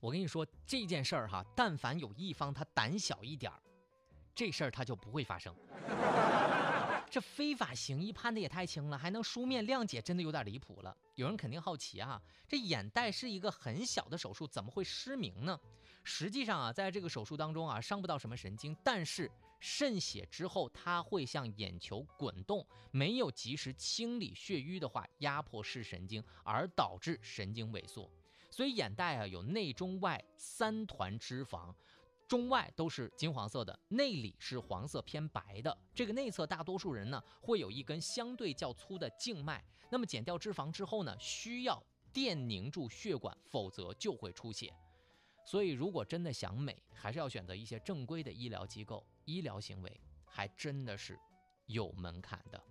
我跟你说这件事儿哈，但凡有一方他胆小一点儿，这事儿他就不会发生。这非法行医判的也太轻了，还能书面谅解，真的有点离谱了。有人肯定好奇啊，这眼袋是一个很小的手术，怎么会失明呢？实际上啊，在这个手术当中啊，伤不到什么神经，但是渗血之后，它会向眼球滚动，没有及时清理血瘀的话，压迫视神经，而导致神经萎缩。所以眼袋啊，有内中外3团脂肪。中外都是金黄色的，内里是黄色偏白的。这个内侧大多数人呢会有一根相对较粗的静脉，那么减掉脂肪之后呢，需要电凝住血管，否则就会出血。所以如果真的想美，还是要选择一些正规的医疗机构，医疗行为还真的是有门槛的。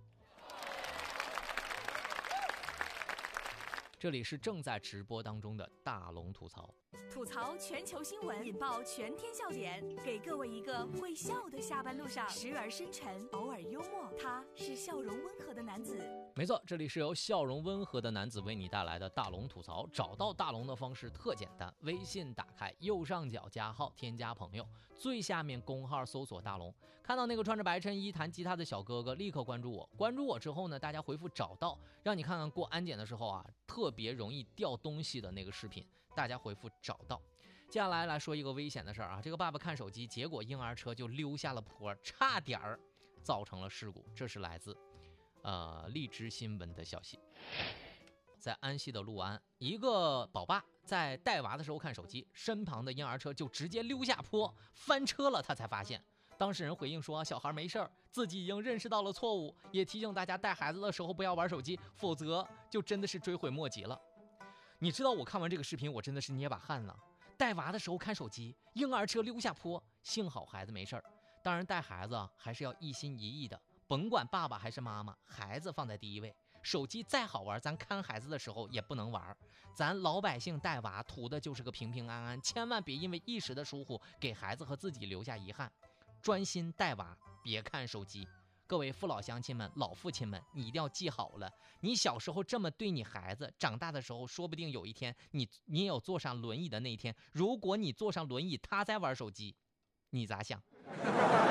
这里是正在直播当中的大龙吐槽， 吐槽全球新闻，引爆全天笑点，给各位一个会笑的下班路上，时而深沉，偶尔幽默，他是笑容温和的男子。 没错，这里是由笑容温和的男子为你带来的大龙吐槽。找到大龙的方式特简单，微信打开右上角加号，添加朋友，最下面公号搜索大龙，看到那个穿着白衬衣弹吉他的小哥哥，立刻关注我。关注我之后呢，大家回复找到，让你看看过安检的时候啊，特别容易掉东西的那个视频，大家回复找到。接下来说一个危险的事儿啊，这个爸爸看手机，结果婴儿车就溜下了坡，差点造成了事故。这是来自荔枝新闻的消息。在安溪的六安，一个宝爸在带娃的时候看手机，身旁的婴儿车就直接溜下坡翻车了，他才发现。当事人回应说，小孩没事儿，自己已经认识到了错误，也提醒大家带孩子的时候不要玩手机，否则就真的是追悔莫及了。你知道我看完这个视频，我真的是捏把汗了。带娃的时候看手机，婴儿车溜下坡，幸好孩子没事儿。当然带孩子还是要一心一意的，甭管爸爸还是妈妈，孩子放在第一位。手机再好玩，咱看孩子的时候也不能玩。咱老百姓带娃图的就是个平平安安，千万别因为一时的疏忽给孩子和自己留下遗憾。专心带娃，别看手机。各位父老乡亲们，老父亲们，你一定要记好了，你小时候这么对你孩子，长大的时候说不定有一天你也有坐上轮椅的那一天。如果你坐上轮椅，他在玩手机，你咋想？